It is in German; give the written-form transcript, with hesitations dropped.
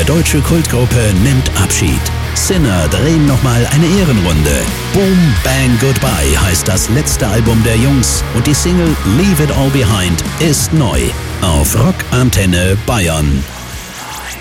deutsche Kultgruppe nimmt Abschied. Sinner drehen nochmal eine Ehrenrunde. Boom Bang Goodbye heißt das letzte Album der Jungs und die Single Leave It All Behind ist neu auf Rock Antenne Bayern.